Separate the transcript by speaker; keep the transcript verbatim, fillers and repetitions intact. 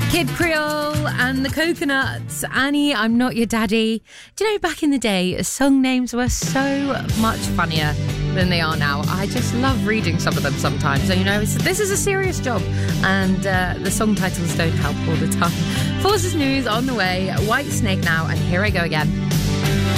Speaker 1: Kid Creole and the Coconuts. Annie, I'm Not Your Daddy. Do you know, back in the day, song names were so much funnier than they are now. I just love reading some of them sometimes. So, you know, it's, this is a serious job, and uh, the song titles don't help all the time. Forces News on the way. White Snake now, and Here I Go Again.